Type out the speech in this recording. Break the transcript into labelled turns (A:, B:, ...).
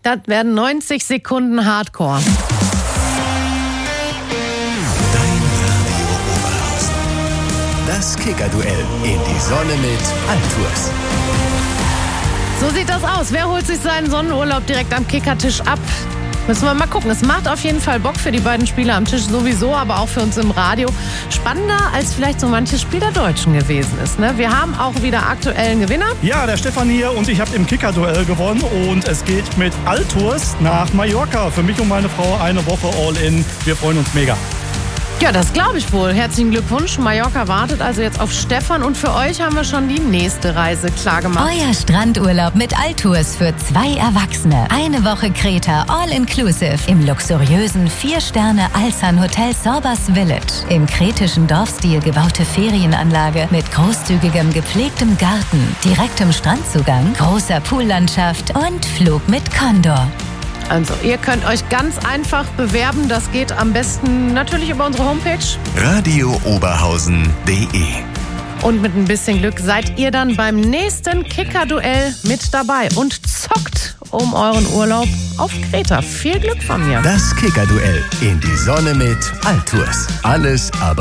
A: Das werden 90 Sekunden Hardcore.
B: Dein Radio Oberhausen. Das Kicker-Duell in die Sonne mit Altours.
A: So sieht das aus. Wer holt sich seinen Sonnenurlaub direkt am Kickertisch ab? Müssen wir mal gucken. Es macht auf jeden Fall Bock für die beiden Spieler am Tisch sowieso, aber auch für uns im Radio. Spannender, als vielleicht so manches Spiel der Deutschen gewesen ist. Ne? Wir haben auch wieder aktuellen Gewinner.
C: Ja, der Stefan hier und ich habe im Kicker-Duell gewonnen und es geht mit Altours nach Mallorca. Für mich und meine Frau eine Woche All-In. Wir freuen uns mega.
A: Ja, das glaube ich wohl. Herzlichen Glückwunsch. Mallorca wartet also jetzt auf Stefan und für euch haben wir schon die nächste Reise klargemacht.
D: Euer Strandurlaub mit Altours für 2 Erwachsene. Eine Woche Kreta, all-inclusive im luxuriösen 4-Sterne Alsan-Hotel Sorbas Village. Im kretischen Dorfstil gebaute Ferienanlage mit großzügigem gepflegtem Garten, direktem Strandzugang, großer Poollandschaft und Flug mit Condor.
A: Also, ihr könnt euch ganz einfach bewerben. Das geht am besten natürlich über unsere Homepage.
B: radiooberhausen.de.
A: Und mit ein bisschen Glück seid ihr dann beim nächsten Kicker-Duell mit dabei und zockt um euren Urlaub auf Kreta. Viel Glück von mir.
B: Das Kicker-Duell in die Sonne mit Altours. Alles aber